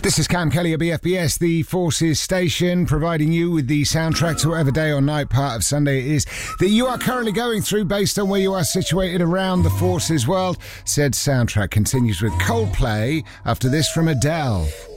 This is Cam Kelly at BFBS, the Forces station, providing you with the soundtrack to whatever day or night part of Sunday it is that you are currently going through based on where you are situated around the Forces world. Said soundtrack continues with Coldplay after this from Adele.